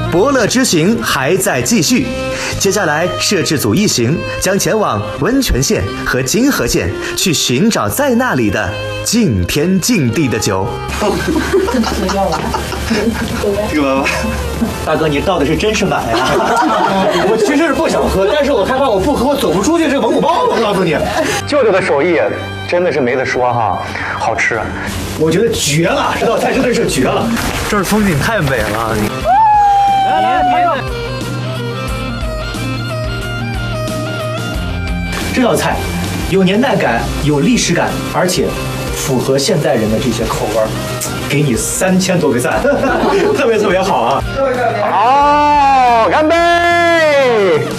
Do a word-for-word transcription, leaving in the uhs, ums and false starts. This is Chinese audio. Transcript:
伯乐之行还在继续。接下来，摄制组一行将前往温泉县和金河县，去寻找在那里的敬天敬地的酒。这个大哥，你倒的是真是满呀！ 我其实是不想喝，但是我害怕我不喝，我走不出去这个蒙古包。我告诉你， 舅舅的手艺真的是没得说哈，好吃。 我觉得绝了，这道菜真的是绝了。 这儿风景太美了。 来来，朋友。这道菜有年代感，有历史感，而且符合现代人的这些口味儿，给你三千多个赞，特别特别好啊！ 好，干杯！